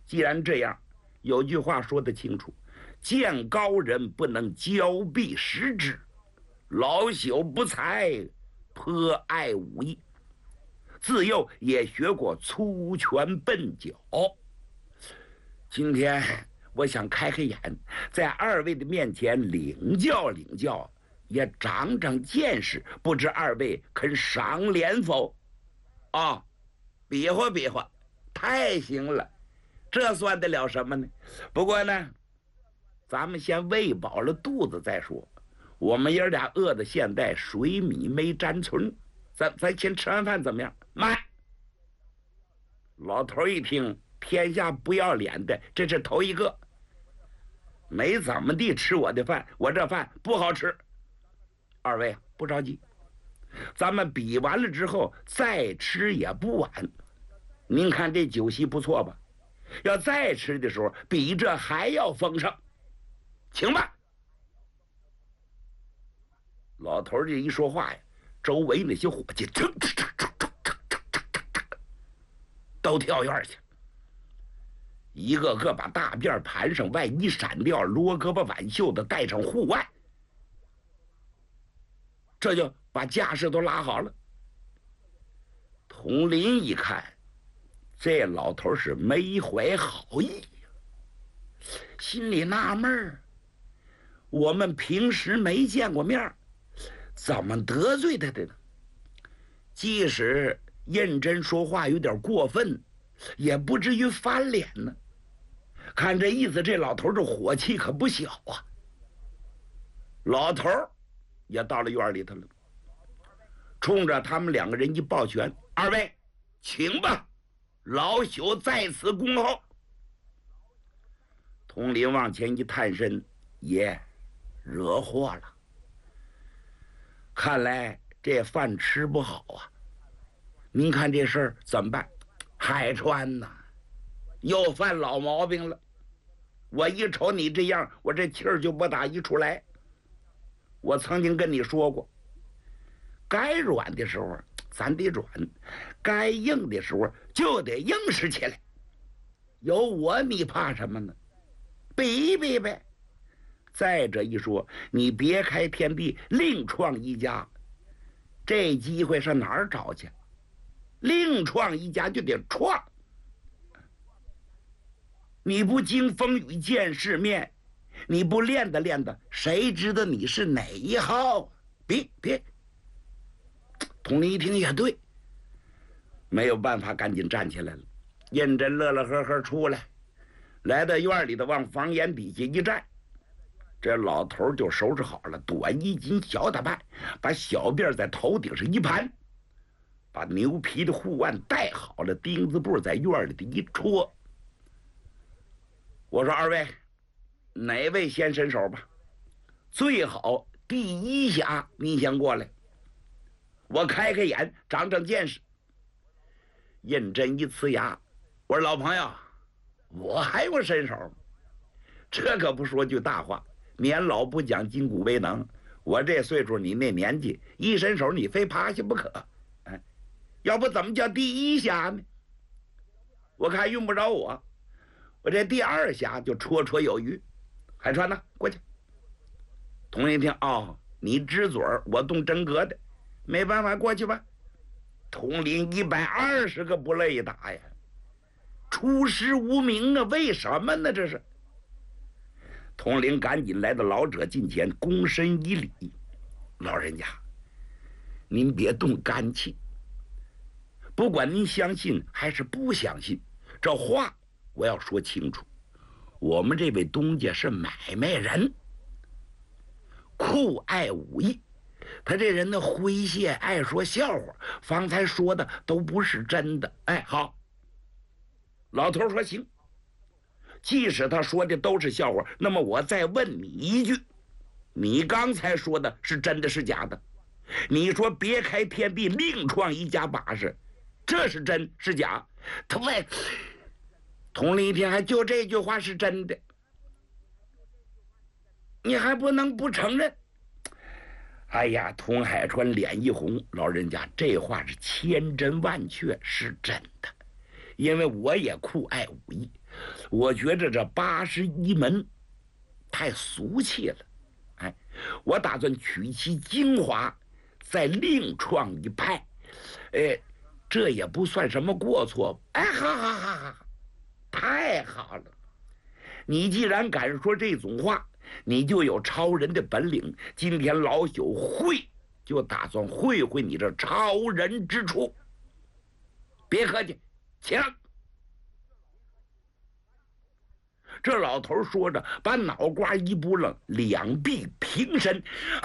既然这样，有句话说得清楚，见高人不能交臂食之，老朽不才，颇爱武艺，自幼也学过粗拳笨脚。今天我想开开眼，在二位的面前领教领教，也长长见识，不知二位肯赏脸否？啊，比划比划，太行了，这算得了什么呢？不过呢，咱们先喂饱了肚子再说。我们爷俩饿的现在水米没沾存，咱先吃完饭怎么样？慢！老头一听，天下不要脸的，这是头一个。没怎么地吃我的饭，我这饭不好吃。二位不着急，咱们比完了之后再吃也不晚。您看这酒席不错吧？要再吃的时候，比这还要丰盛，请吧。老头这一说话呀，周围那些伙计都跳院去，一个个把大辫盘上，外衣闪掉，罗胳膊挽袖的带上户外，这就把架势都拉好了。佟林一看，这老头是没怀好意，心里纳闷儿，我们平时没见过面，怎么得罪他的呢？即使认真说话有点过分，也不至于翻脸呢。看这意思，这老头这火气可不小啊。老头也到了院里头了，冲着他们两个人一抱拳：“二位，请吧，老朽在此恭候。”佟林往前一探身：“爷，惹祸了。看来这饭吃不好啊，您看这事儿怎么办？”海川呐，又犯老毛病了。我一瞅你这样，我这气儿就不打一处来。我曾经跟你说过，该软的时候咱得软，该硬的时候就得硬实起来。有我你怕什么呢？比一比呗。再者一说，你别开天地另创一家，这机会上哪儿找去？另创一家就得创，你不经风雨见世面，你不练的练的，谁知道你是哪一号啊？别！佟林一听也对，没有办法，赶紧站起来了。认真乐乐呵呵出来，来到院里头，往房檐底下一站。这老头就收拾好了短衣襟小打扮，把小辫在头顶上一盘，把牛皮的护腕戴好了，钉子布在院里的一戳。我说二位，哪位先伸手吧？最好第一匣您先过来，我开开眼，长长见识。认真一呲牙，我说老朋友，我还用伸手？这可不说句大话，年老不讲筋骨为能。我这岁数，你那年纪，一伸手你非趴下不可。要不怎么叫第一匣呢？我看用不着我这第二匣就绰绰有余。海川呢，过去。佟林一听，哦，你支嘴儿，我动真格的，没办法，过去吧。佟林120个不乐意打呀，出师无名啊，为什么呢？这是。佟林赶紧来到老者近前，躬身一礼：“老人家，您别动肝气。不管您相信还是不相信，这话我要说清楚。我们这位东家是买卖人，酷爱武艺，他这人呢诙谐，爱说笑话，方才说的都不是真的。哎，好。”老头说：“行。即使他说的都是笑话，那么我再问你一句，你刚才说的是真的是假的？你说别开天地另创一家把式，这是真是假？”他问佟林一听，还就这句话是真的，你还不能不承认？哎呀，佟海川脸一红，老人家这话是千真万确，是真的。因为我也酷爱武艺， 我觉着这81门太俗气了，哎，我打算取其精华，再另创一派，这也不算什么过错。哎，好，太好了！你既然敢说这种话，你就有超人的本领。今天老朽就打算会你这超人之处。别客气，请。这老头说着，把脑瓜一拨楞，两臂平伸，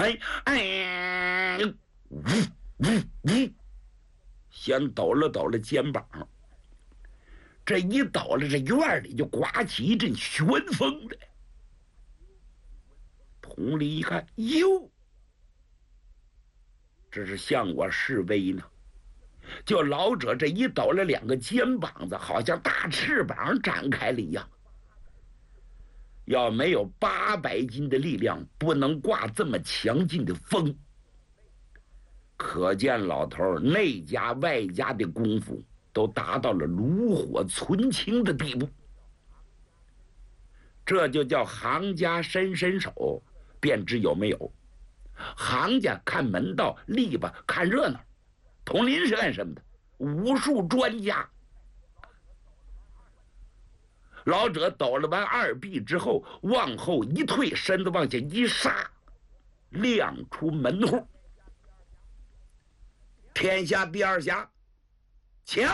先抖了抖了肩膀。这一抖了，这院里就刮起一阵旋风来。佟林一看，哟，这是向我示威呢。就老者这一抖了2个肩膀子，好像大翅膀展开了一样。要没有800斤的力量，不能挂这么强劲的风。可见老头内家外家的功夫都达到了炉火纯青的地步。这就叫行家伸手，便知有没有。行家看门道，篱笆看热闹。佟林是干什么的？武术专家。老者抖了完2臂之后，往后一退，身子往下一杀，亮出门户。天下第2侠，请。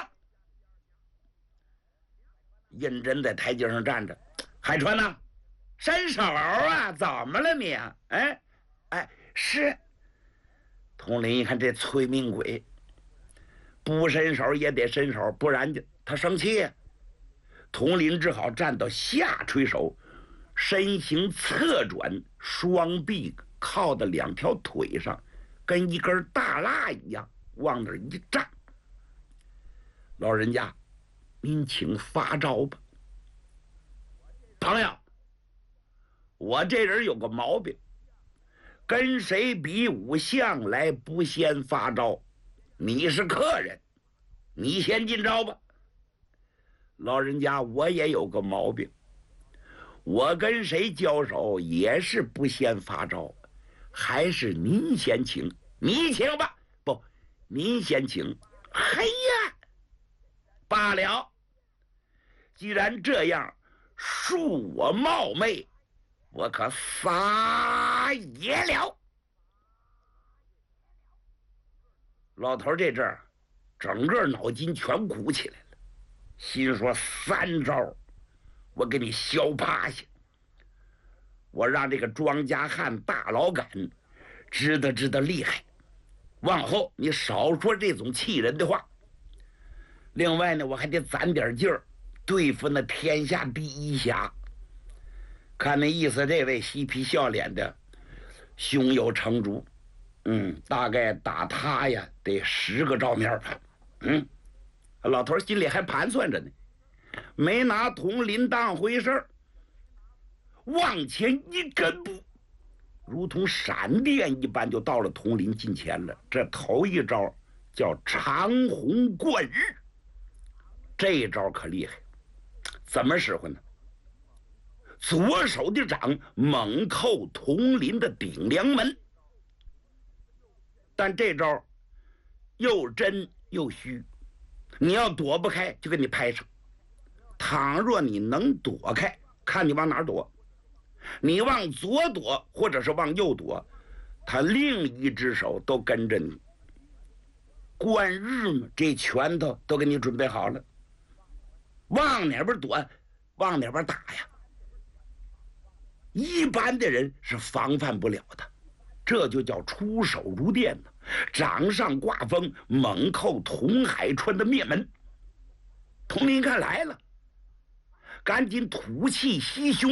胤禛在台阶上站着，海川呐，伸手啊，怎么了你？是。佟林一看这催命鬼，不伸手也得伸手，不然就他生气呀。佟林只好站到下垂手，身形侧转，双臂靠到2条腿上，跟一根大蜡一样，往那儿一站。老人家，您请发招吧。朋友，我这人有个毛病，跟谁比武向来不先发招。你是客人，你先进招吧。老人家，我也有个毛病，我跟谁交手也是不先发招，还是您先请。你请吧，不，您先请。嘿呀，罢了，既然这样，恕我冒昧，我可撒野了。老头这阵儿整个脑筋全鼓起来了，心说3招我给你削趴下，我让这个庄稼汉大老杆知道厉害，往后你少说这种气人的话。另外呢，我还得攒点劲儿对付那天下第1侠。看那意思，这位嬉皮笑脸的胸有成竹，大概打他呀得10个照面吧。老头心里还盘算着呢，没拿佟林当回事儿，往前一跟步，如同闪电一般就到了佟林近前了。这头一招叫长虹贯日，这一招可厉害。怎么使唤呢？左手的掌猛扣佟林的顶梁门，但这招又真又虚，你要躲不开就给你拍上。倘若你能躲开，看你往哪儿躲，你往左躲或者是往右躲，他另一只手都跟着你。贯日嘛，这拳头都给你准备好了，往哪边躲往哪边打呀。一般的人是防范不了的，这就叫出手如电呢。掌上挂风，猛扣佟海川的面门。佟林看来了，赶紧吐气吸胸，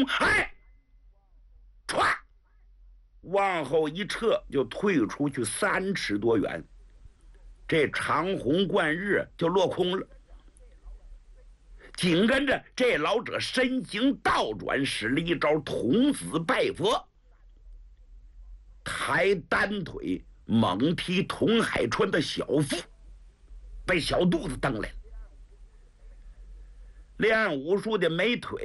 歘，往后一撤，就退出去3尺多远。这长虹贯日就落空了。紧跟着这老者身形倒转，使了一招童子拜佛，抬单腿猛踢佟海川的小腹，被小肚子蹬来了。练武术的没腿